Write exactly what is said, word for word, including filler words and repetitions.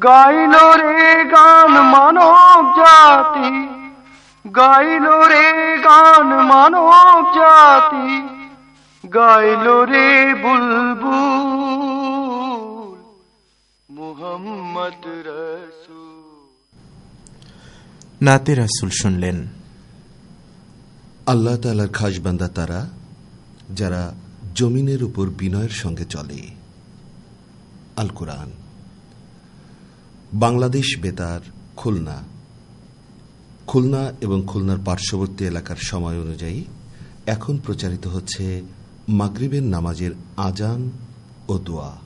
গাইল রে গান মানব জাতি, গাইল রে গান মানব জাতি, গাইল রে বুলবুল মুহাম্মদ রাসূল। নাতে রাসূল শুনলেন। আল্লাহ তাআলার খাস বান্দা তারা যারা জমিনের উপর বিনয়ের সঙ্গে চলে। আল কুরআন। বাংলাদেশ বেতার, খুলনা। খুলনা এবং খুলনার পার্শ্ববর্তী এলাকার সময় অনুযায়ী এখন প্রচারিত হচ্ছে মাগরিবের নামাজের আজান ও দোয়া।